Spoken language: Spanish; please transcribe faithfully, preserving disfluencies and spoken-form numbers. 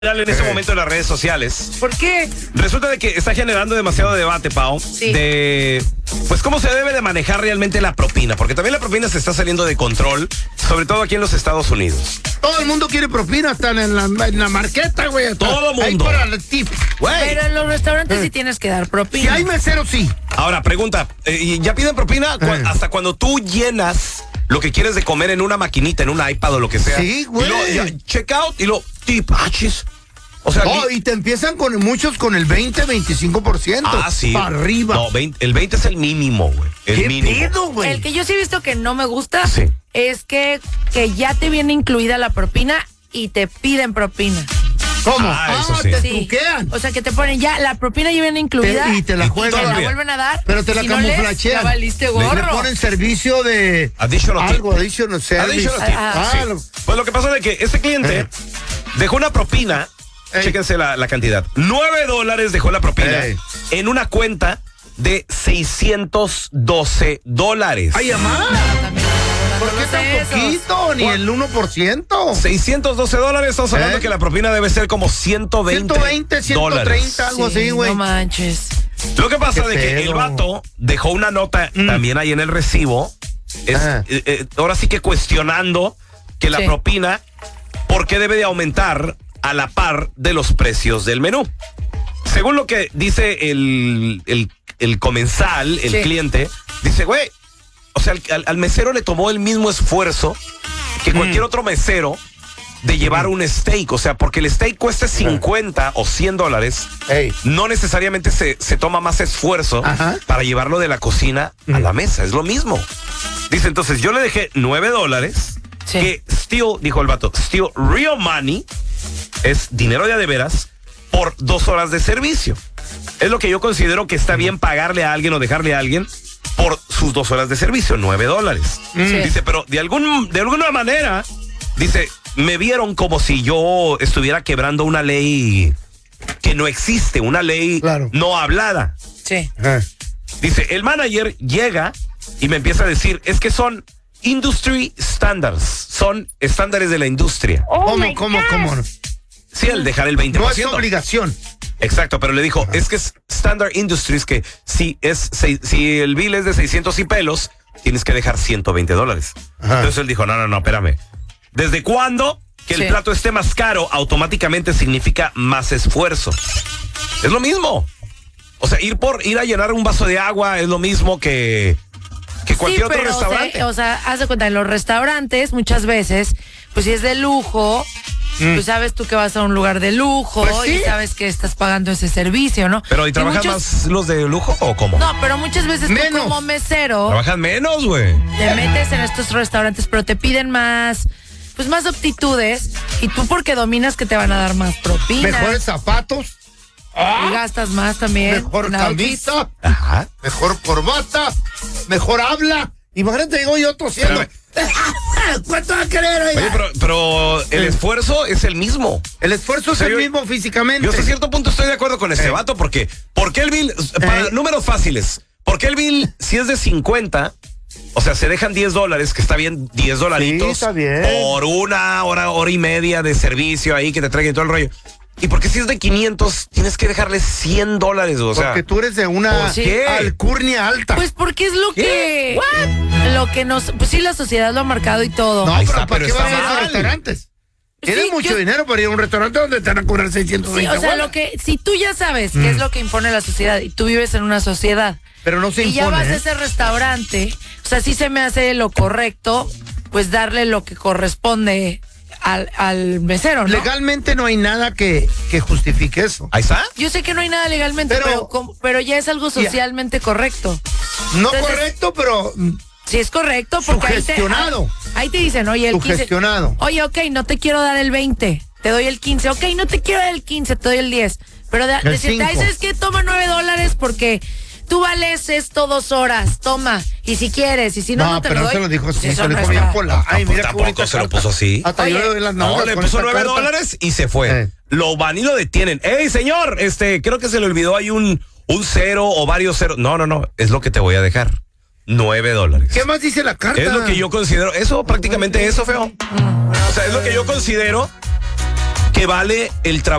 en ese momento en las redes sociales. ¿Por qué? Resulta de que está generando demasiado debate, Pau, sí. de pues cómo se debe de manejar realmente la propina, porque también la propina se está saliendo de control, sobre todo aquí en los Estados Unidos. Todo el mundo quiere propina, están en la, en la marqueta, güey. Todo el mundo. Ahí para el tip. Pero en los restaurantes Eh. sí tienes que dar Si propina. hay mesero, sí. Ahora, pregunta, eh, ¿ya piden propina cu- Eh. hasta cuando tú llenas lo que quieres de comer en una maquinita, en un iPad o lo que sea? Sí, güey. Y luego, ya, check out y lo tip, achis. O sea, Oh, ni- y te empiezan con muchos con el veinte, veinticinco por ciento. ah, sí. Para arriba. No, veinte, el veinte es el mínimo, güey. El ¿Qué mínimo. pedo, güey? El que yo sí he visto que no me gusta Sí. es que, que ya te viene incluida la propina y te piden propina. ¿Cómo? Ah, eso sí. te Sí. truquean. O sea, que te ponen ya, la propina ya viene incluida. Te- y te la y juegan. te la Todavía. vuelven a dar. Pero te la Si no lees, camuflachean. ya valiste Le gorro. ponen servicio de Additional tip. algo, adicional service. Additional tip, Ah, sí. ah, lo- Pues lo que pasa es que este cliente Eh. dejó una propina, Ey. chéquense la, la cantidad, nueve dólares dejó la propina Ey. en una cuenta de seiscientos doce dólares. Ay, amá. También, ¿Por qué dándolos tan esos. poquito? Ni el uno por ciento. seiscientos doce dólares, estamos hablando Eh. que la propina debe ser como ciento veinte, ciento veinte, ciento treinta, algo Sí, así, güey. no manches. Lo que pasa Qué de que pedo. el vato dejó una nota Mm. también ahí en el recibo, es, Ah. eh, eh, ahora sí que cuestionando que la Sí. propina, ¿por qué debe de aumentar a la par de los precios del menú? Según lo que dice el, el, el comensal, el Sí. cliente, dice, güey, o sea, al, al- al mesero le tomó el mismo esfuerzo que cualquier otro mesero de llevar un steak, o sea, porque el steak cuesta cincuenta o cien dólares, Ey. no necesariamente se, se toma más esfuerzo Ajá. para llevarlo de la cocina a la mesa, es lo mismo. Dice, entonces yo le dejé nueve dólares, Sí. que still, dijo el vato, still real money, es dinero de a de veras, por dos horas de servicio. Es lo que yo considero que está bien pagarle a alguien o dejarle a alguien por sus dos horas de servicio, nueve dólares. Sí. Dice, pero de algún, de alguna manera, dice, me vieron como si yo estuviera quebrando una ley que no existe, una ley Claro. no hablada. Sí. Ajá. Dice, el manager llega y me empieza a decir, es que son industry standards, son estándares de la industria. ¿Cómo, cómo, cómo? No Sí, el dejar el veinte No por es ciento. obligación. Exacto, pero le dijo, es que es Standard Industries, que si es se- si el bill es de seiscientos y pelos, tienes que dejar ciento veinte dólares. Ajá. Entonces él dijo, no, no, no, espérame. ¿Desde cuándo que el Sí. plato esté más caro automáticamente significa más esfuerzo? Es lo mismo. O sea, ir por ir a llenar un vaso de agua es lo mismo que, que cualquier Sí, otro pero, restaurante. O sea, o sea, haz de cuenta, en los restaurantes muchas veces, pues si es de lujo, pues sabes tú que vas a un lugar de lujo Pues sí. y sabes que estás pagando ese servicio, ¿no? Pero ¿y trabajan muchos- más los de lujo o cómo? No, pero muchas veces tú Menos. como mesero Trabajan menos, güey. te metes en estos restaurantes, pero te piden más, pues más aptitudes y tú porque dominas que te van a dar más propina. Mejores zapatos, Y gastas más también. mejor en outfits. camisa, Ajá. mejor corbata, mejor habla. Imagínate, digo yo tosiendo. ¿Cuánto va a querer ahí? Oye, pero, pero el esfuerzo es el mismo. El esfuerzo es O sea, el yo- mismo físicamente. Yo hasta cierto punto estoy de acuerdo con este Eh. vato, porque ¿por qué el bill, para Eh. números fáciles, por qué el bill si es de cincuenta, o sea, se dejan diez dólares, que está bien, diez dolaritos, Sí, está bien. por una hora, hora y media de servicio ahí que te traigan todo el rollo? ¿Y por qué si es de quinientos tienes que dejarle cien dólares? O sea, Porque tú eres de una ¿por qué? alcurnia alta. Pues porque es lo ¿Qué? que lo que nos, pues sí, la sociedad lo ha marcado y todo. no, Ahí pero está, ¿para pero qué está van a ir a mal. restaurantes? Tienes Sí, mucho yo- dinero para ir a un restaurante donde te van a cobrar seiscientos Sí, veinte o sea, bolas. lo que si tú ya sabes qué es lo que impone la sociedad y tú vives en una sociedad Pero no se y ya impone, vas ¿eh? a ese restaurante, o sea, sí se me hace lo correcto, pues darle lo que corresponde al, al mesero, ¿no? Legalmente no hay nada que, que justifique eso. ahí está. Yo sé que no hay nada legalmente, Pero- pero, com- pero ya es algo socialmente correcto. No Entonces- correcto, pero mm, Sí, es correcto, porque ahí te, Sugestionado. ahí te dicen, oye, el quince. Sugestionado. Oye, ok, no te quiero dar el veinte, te doy el quince. Ok, no te quiero dar el quince, te doy el diez. Pero de, El decirte, ay, cinco. ¿sabes qué? Toma nueve dólares porque tú vales esto dos horas. Toma. Y si quieres, y si no, no, no te pero lo no doy. se lo dijo pues así, eso se lo no dijo bien está. por la. Ay, mira qué Tampoco bonita se lo carta. puso así. Hasta Oye, yo le doy las No, nalgas le con puso esta nueve carta. dólares y se fue. Eh. Lo van y lo detienen. ¡Ey, señor! Este, creo que se le olvidó hay un, un cero o varios ceros. No, no, no. Es lo que te voy a dejar. Nueve dólares. ¿Qué más dice la carta? Es lo que yo considero. Eso, prácticamente eso, feo. O sea, es lo que yo considero que que vale el trabajo